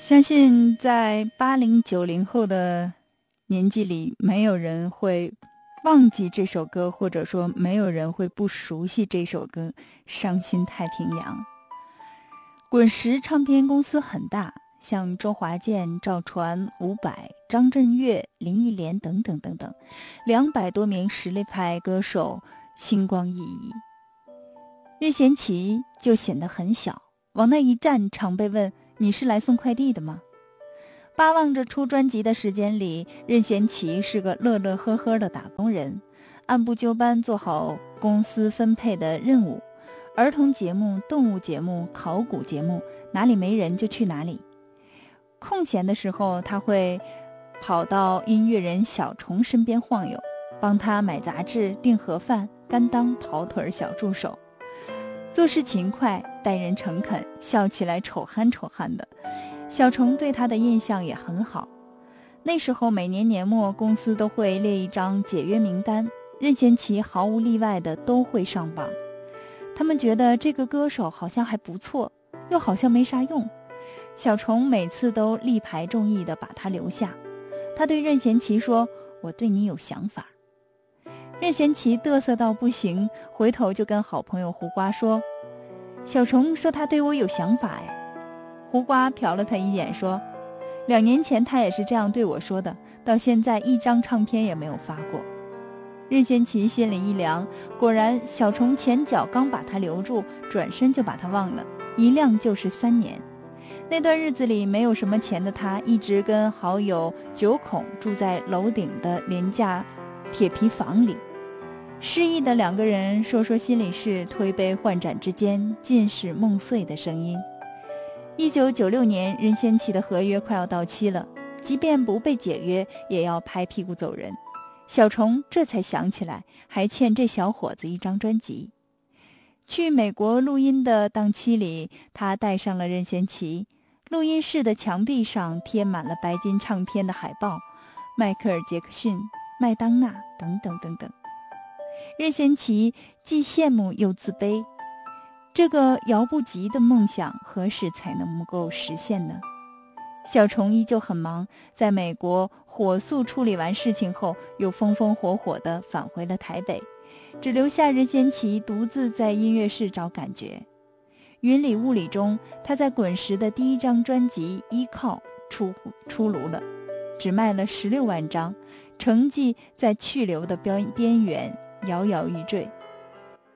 相信在80、90后的年纪里，没有人会忘记这首歌，或者说没有人会不熟悉这首歌《伤心太平洋》。滚石唱片公司很大，像周华健、赵传、伍佰、张震岳、林忆莲等等等等，200多名实力派歌手星光熠熠。任贤齐就显得很小，往那一站，常被问：“你是来送快递的吗？”巴望着出专辑的时间里，任贤齐是个乐乐呵呵的打工人，按部就班做好公司分配的任务，儿童节目、动物节目、考古节目，哪里没人就去哪里。空闲的时候，他会跑到音乐人小虫身边晃悠，帮他买杂志、订盒饭，甘当跑腿小助手。做事勤快，待人诚恳，笑起来丑憨丑憨的。小虫对他的印象也很好。那时候每年年末，公司都会列一张解约名单，任贤齐毫无例外的都会上榜。他们觉得这个歌手好像还不错，又好像没啥用。小虫每次都力排众议的把他留下。他对任贤齐说：“我对你有想法。”任贤齐嘚瑟到不行，回头就跟好朋友胡瓜说：“小虫说他对我有想法哎。”胡瓜瞟了他一眼说：“2年前他也是这样对我说的，到现在一张唱片也没有发过。”任贤齐心里一凉，果然小虫前脚刚把他留住，转身就把他忘了，一晾就是3年。那段日子里没有什么钱的他，一直跟好友九孔住在楼顶的廉价铁皮房里。失意的2个人说说心里事，推杯换盏之间尽是梦碎的声音。1996年，任贤齐的合约快要到期了，即便不被解约，也要拍屁股走人。小虫这才想起来，还欠这小伙子一张专辑。去美国录音的档期里，他带上了任贤齐。录音室的墙壁上贴满了白金唱片的海报，迈克尔·杰克逊、麦当娜等等等等。任贤齐既羡慕又自卑，这个遥不及的梦想何时才能够实现呢？小虫依旧很忙，在美国火速处理完事情后，又风风火火地返回了台北，只留下任贤齐独自在音乐室找感觉。云里雾里中，他在滚石的第1张专辑《依靠》出炉了，只卖了16万张，成绩在去留的边缘摇摇欲坠。